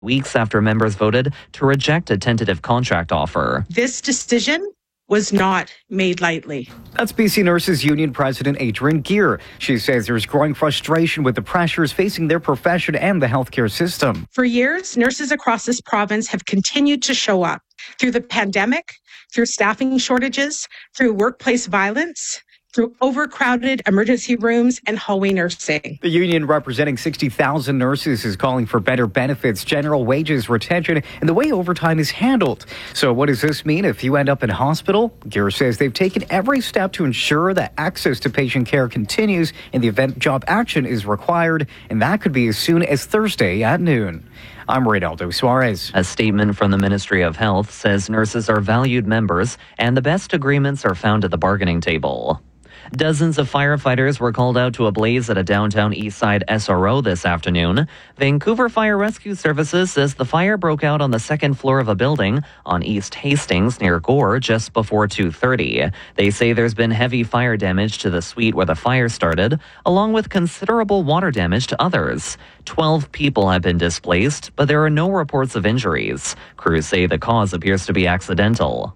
weeks after members voted to reject a tentative contract offer. This decision was not made lightly. That's BC Nurses Union President Adrienne Geer. She says there's growing frustration with the pressures facing their profession and the healthcare system. For years, nurses across this province have continued to show up through the pandemic, through staffing shortages, through workplace violence, through overcrowded emergency rooms and hallway nursing. The union representing 60,000 nurses is calling for better benefits, general wages, retention, and the way overtime is handled. So what does this mean if you end up in hospital? Geer says they've taken every step to ensure that access to patient care continues in the event job action is required, and that could be as soon as Thursday at noon. I'm Reynaldo Suarez. A statement from the Ministry of Health says nurses are valued members and the best agreements are found at the bargaining table. Dozens of firefighters were called out to a blaze at a downtown Eastside SRO this afternoon. Vancouver Fire Rescue Services says the fire broke out on the second floor of a building on East Hastings near Gore just before 2:30. They say there's been heavy fire damage to the suite where the fire started, along with considerable water damage to others. 12 people have been displaced, but there are no reports of injuries. Crews say the cause appears to be accidental.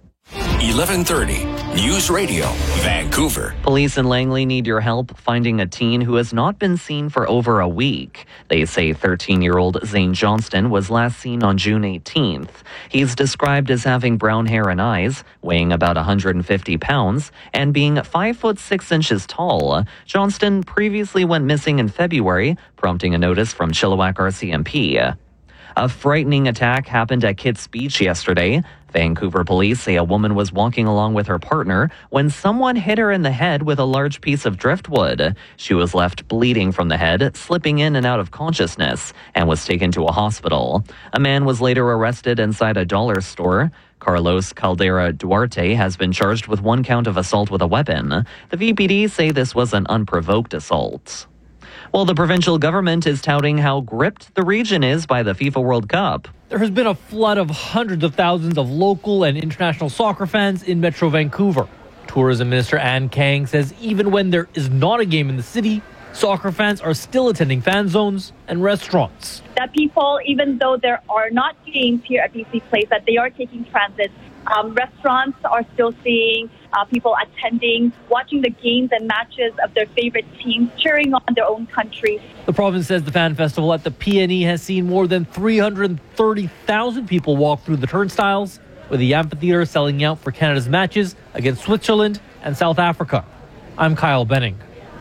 1130 News Radio, Vancouver. Police in Langley need your help finding a teen who has not been seen for over a week. They say 13-year-old Zane Johnston was last seen on June 18th. He's described as having brown hair and eyes, weighing about 150 pounds, and being 5 foot 6 inches tall. Johnston previously went missing in February, prompting a notice from Chilliwack RCMP. A frightening attack happened at Kits Beach yesterday. Vancouver police say a woman was walking along with her partner when someone hit her in the head with a large piece of driftwood. She was left bleeding from the head, slipping in and out of consciousness, and was taken to a hospital. A man was later arrested inside a dollar store. Carlos Caldera Duarte has been charged with 1 count of assault with a weapon. The VPD say this was an unprovoked assault. Well, the provincial government is touting how gripped the region is by the FIFA World Cup. There has been a flood of hundreds of thousands of local and international soccer fans in Metro Vancouver. Tourism Minister Ann Kang says even when there is not a game in the city, soccer fans are still attending fan zones and restaurants. That people, even though there are not games here at BC Place, that they are taking transit. Restaurants are still seeing people attending, watching the games and matches of their favorite teams, cheering on their own countries. The province says the fan festival at the PNE has seen more than 330,000 people walk through the turnstiles, with the amphitheater selling out for Canada's matches against Switzerland and South Africa. I'm Kyle Benning.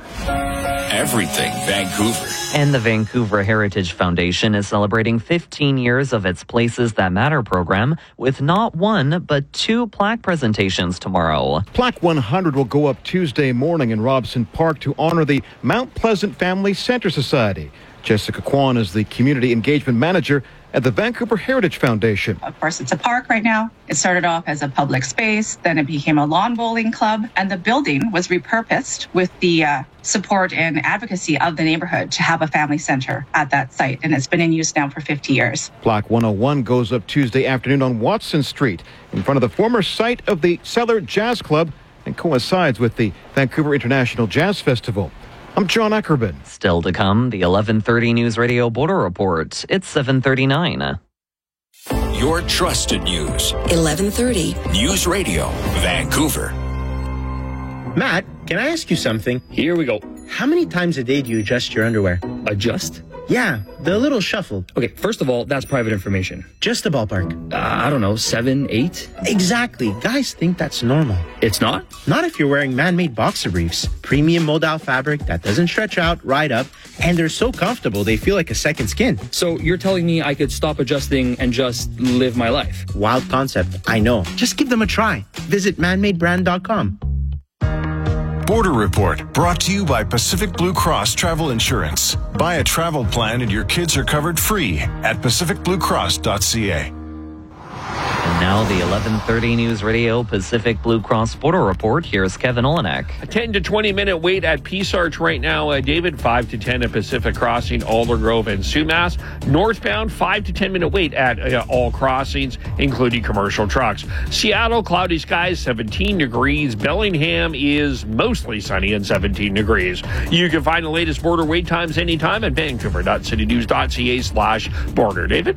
Everything Vancouver. And the Vancouver Heritage Foundation is celebrating 15 years of its Places That Matter program with not one, but 2 plaque presentations tomorrow. Plaque 100 will go up Tuesday morning in Robson Park to honor the Mount Pleasant Family Center Society. Jessica Kwan is the Community Engagement Manager at the Vancouver Heritage Foundation. Of course, it's a park right now. It started off as a public space, then it became a lawn bowling club, and the building was repurposed with the support and advocacy of the neighborhood to have a family center at that site, and it's been in use now for 50 years. Plaque 101 goes up Tuesday afternoon on Watson Street in front of the former site of the Cellar Jazz Club and coincides with the Vancouver International Jazz Festival. I'm John Ackerman. Still to come, the 1130 News Radio Border Report. It's 7:39. Your trusted news. 1130 News Radio, Vancouver. Matt, can I ask you something? Here we go. How many times a day do you adjust your underwear? Adjust? Yeah, the little shuffle. Okay, first of all, that's private information. Just a ballpark. I don't know, 7, 8? Exactly. Guys think that's normal. It's not? Not if you're wearing man-made boxer briefs. Premium modal fabric that doesn't stretch out, ride up, and they're so comfortable they feel like a second skin. So you're telling me I could stop adjusting and just live my life? Wild concept, I know. Just give them a try. Visit manmadebrand.com. Border Report, brought to you by Pacific Blue Cross Travel Insurance. Buy a travel plan and your kids are covered free at pacificbluecross.ca. Now the 11:30 News Radio Pacific Blue Cross Border Report. Here's Kevin Olenek. A 10 to 20 minute wait at Peace Arch right now, David. 5 to 10 at Pacific Crossing, Aldergrove and Sumas. Northbound, 5 to 10 minute wait at all crossings, including commercial trucks. Seattle, cloudy skies, 17 degrees. Bellingham is mostly sunny and 17 degrees. You can find the latest border wait times anytime at vancouver.citynews.ca/border. David?